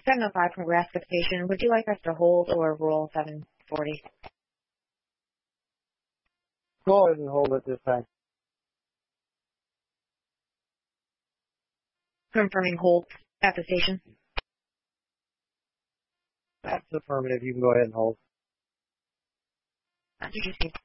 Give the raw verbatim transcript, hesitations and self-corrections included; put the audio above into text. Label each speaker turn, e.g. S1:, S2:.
S1: seven oh five from Grascott Station. Would you like us to hold or roll seven forty?
S2: Go ahead and hold it this time.
S1: Confirming hold at the station.
S2: That's affirmative. You can go ahead and hold.
S1: That's what you see.